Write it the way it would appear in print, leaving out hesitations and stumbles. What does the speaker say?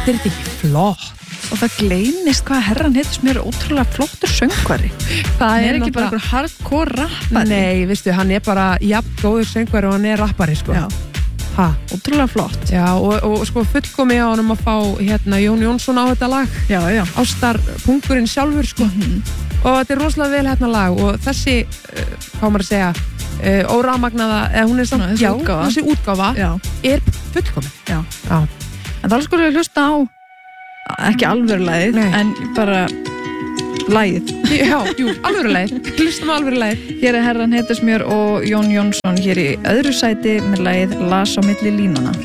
finnst þér þetta ekki flott? Og það gleymist hvað herran heitir mér ótrúlega flottur söngvari. Það er ekki bara einhver hardcore rappari. Nei, veistu, hann er bara jafn góður söngvari og hann er rappari, sko. Já. Ótrúlega flott. Já, og sko fullkomi á honum að fá Jón Jónsson á þetta lag. Já. Ástarpungurinn sjálfur, sko. Og þetta er rosalega vel hérna lag og þessi, hvað maður að segja, óramagnaða, eða hún er samt, þessi útgáfa er fullkomi. Já. En þá skulum við hlusta á, ekki alvörulagið, en bara lagið. Alvörulagið. Hlustum á alvörulagið. Hér er herran Heitismjör og Jón Jónsson hér í öðru sæti með lagið Las á milli línanna.